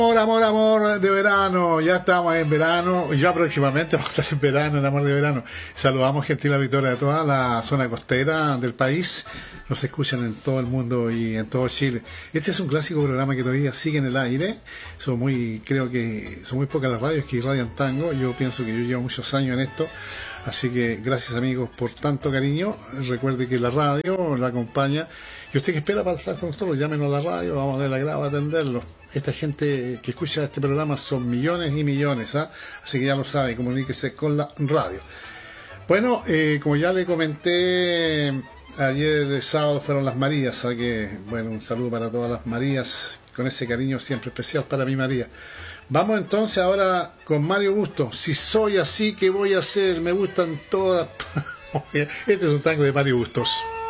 Amor, amor, amor de verano, ya estamos en verano, ya próximamente vamos a estar en verano, el amor de verano. Saludamos gentil auditoria de toda la zona costera del país, nos escuchan en todo el mundo y en todo Chile. Este es un clásico programa que todavía sigue en el aire, creo que son muy pocas las radios que irradian tango, yo pienso que yo llevo muchos años en esto, así que gracias amigos por tanto cariño, recuerde que la radio la acompaña. Y usted que espera para estar con nosotros, llámenos a la radio, vamos a dar la grava a atenderlo. Esta gente que escucha este programa son millones y millones, ¿ah? Así que ya lo sabe, comuníquese con la radio. Bueno, como ya le comenté, ayer sábado fueron las Marías, ¿ah? Que, bueno, un saludo para todas las Marías, con ese cariño siempre especial para mi María. Vamos entonces ahora con Mario Bustos. Si soy así, ¿qué voy a hacer? Me gustan todas. Este es un tango de Mario Bustos.